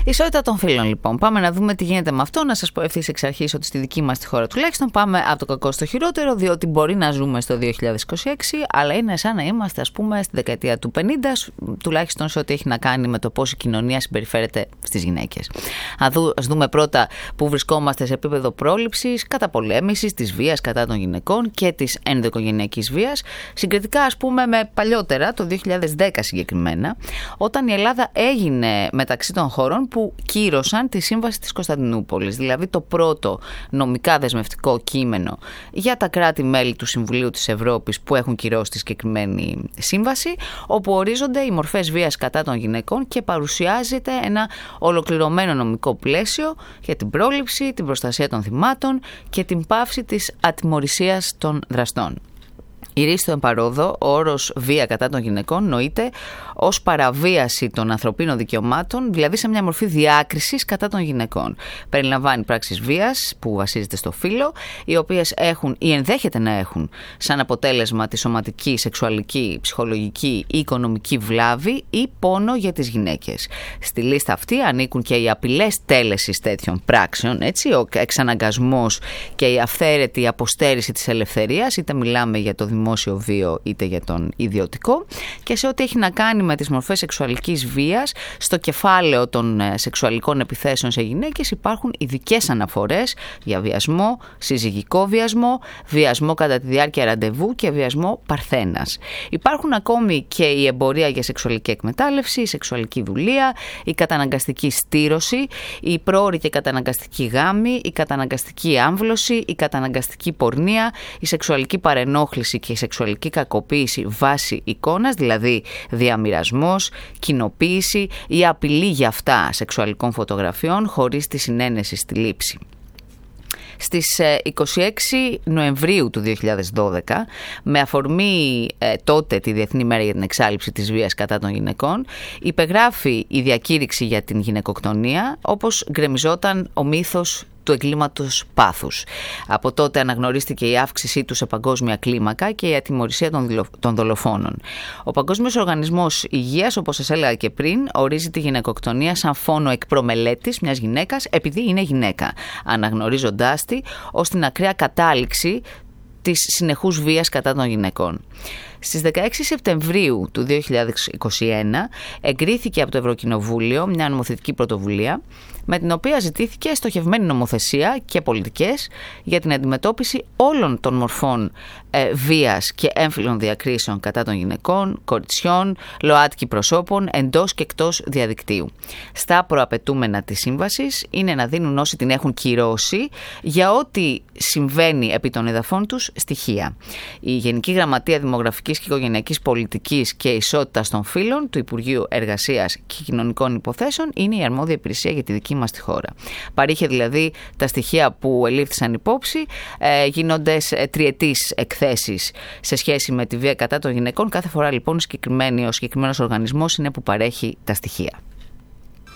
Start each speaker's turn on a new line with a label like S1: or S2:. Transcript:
S1: Ισότητα των φύλων, λοιπόν. Πάμε να δούμε τι γίνεται με αυτό. Να σας πω ευθύς εξ αρχής ότι στη δική μας τη χώρα τουλάχιστον πάμε από το κακό στο χειρότερο, διότι μπορεί να ζούμε στο 2026, αλλά είναι σαν να είμαστε, ας πούμε, στη δεκαετία του 50, τουλάχιστον σε ό,τι έχει να κάνει με το πώς η κοινωνία συμπεριφέρεται στις γυναίκες. Ας δούμε πρώτα πού βρισκόμαστε σε επίπεδο πρόληψης, καταπολέμησης της βίας κατά των γυναικών και της ενδοοικογενειακής βίας, συγκριτικά, ας πούμε, με παλιότερα, το 2010 συγκεκριμένα, όταν η Ελλάδα έγινε μεταξύ των χωρών που κύρωσαν τη Σύμβαση της Κωνσταντινούπολης, δηλαδή το πρώτο νομικά δεσμευτικό κείμενο για τα κράτη-μέλη του Συμβουλίου της Ευρώπης που έχουν κυρώσει τη συγκεκριμένη σύμβαση, όπου ορίζονται οι μορφές βίας κατά των γυναικών και παρουσιάζεται ένα ολοκληρωμένο νομικό πλαίσιο για την πρόληψη, την προστασία των θυμάτων και την πάυση της ατιμωρησίας των δραστών. Ηρίστο εμπαρόδο, ο όρος βία κατά των γυναικών νοείται ως παραβίαση των ανθρωπίνων δικαιωμάτων, δηλαδή σε μια μορφή διάκρισης κατά των γυναικών. Περιλαμβάνει πράξεις βίας που βασίζεται στο φύλο, οι οποίες έχουν ή ενδέχεται να έχουν σαν αποτέλεσμα τη σωματική, σεξουαλική, ψυχολογική ή οικονομική βλάβη ή πόνο για τις γυναίκες. Στη λίστα αυτή ανήκουν και οι απειλές τέλεσης τέτοιων πράξεων, έτσι, ο εξαναγκασμός και η αυθαίρετη αποστέρηση της ελευθερίας, είτε μιλάμε για το δημόσιο βίο είτε για τον ιδιωτικό, και σε ό,τι έχει να κάνει με τις μορφές σεξουαλικής βίας, στο κεφάλαιο των σεξουαλικών επιθέσεων σε γυναίκες υπάρχουν ειδικές αναφορές για βιασμό, συζυγικό βιασμό, βιασμό κατά τη διάρκεια ραντεβού και βιασμό παρθένας. Υπάρχουν ακόμη και η εμπορία για σεξουαλική εκμετάλλευση, η σεξουαλική δουλεία, η καταναγκαστική στήρωση, η πρόωρη και καταναγκαστική γάμη, η καταναγκαστική άμβλωση, η καταναγκαστική πορνεία, η σεξουαλική παρενόχληση και η σεξουαλική κακοποίηση βάσει εικόνας, δηλαδή διαμοιρασμός, κοινοποίηση ή απειλή για αυτά σεξουαλικών φωτογραφιών χωρίς τη συνένεση στη λήψη. Στις 26 Νοεμβρίου του 2012, με αφορμή τότε τη Διεθνή Μέρα για την Εξάλειψη της Βίας κατά των γυναικών, υπεγράφει η διακήρυξη για την γυναικοκτονία, όπως γκρεμιζόταν ο μύθος του εγκλήματος πάθους. Από τότε αναγνωρίστηκε η αύξησή του σε παγκόσμια κλίμακα και η ατιμωρησία των δολοφόνων. Ο Παγκόσμιος Οργανισμός Υγείας, όπως σας έλεγα και πριν, ορίζει τη γυναικοκτονία σαν φόνο εκ προμελέτης μιας γυναίκας επειδή είναι γυναίκα, αναγνωρίζοντάς τη ως την ακραία κατάληξη της συνεχούς βίας κατά των γυναικών. Στις 16 Σεπτεμβρίου του 2021 εγκρίθηκε από το Ευρωκοινοβούλιο μια νομοθετική πρωτοβουλία με την οποία ζητήθηκε στοχευμένη νομοθεσία και πολιτικές για την αντιμετώπιση όλων των μορφών βίας και έμφυλων διακρίσεων κατά των γυναικών, κοριτσιών, ΛΟΑΤΚΙ προσώπων εντός και εκτός διαδικτύου. Στα προαπαιτούμενα της σύμβασης είναι να δίνουν όσοι την έχουν κυρώσει για ό,τι συμβαίνει επί των εδαφών τους στοιχεία. Η Γενική Γραμματεία Δημογραφικής και Οικογενειακής Πολιτικής και Ισότητας των Φύλων του Υπουργείου Εργασίας και Κοινωνικών Υποθέσεων είναι η αρμόδια υπηρεσία για τη δική μας τη χώρα. Παρήχε δηλαδή τα στοιχεία που ελήφθησαν υπόψη, γίνοντες τριετής εκθέσεις σε σχέση με τη βία κατά των γυναικών. Κάθε φορά λοιπόν ο συγκεκριμένος οργανισμός είναι που παρέχει τα στοιχεία.